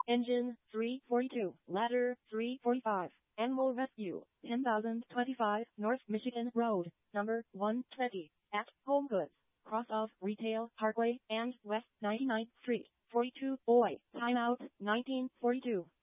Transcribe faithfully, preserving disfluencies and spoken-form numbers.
Engine three forty-two, ladder three forty-five. Animal Rescue, ten thousand twenty-five North Michigan Road, number one twenty, at Home Goods, cross of Retail Parkway and West ninety-ninth Street, forty-two. Boy, timeout, nineteen forty-two.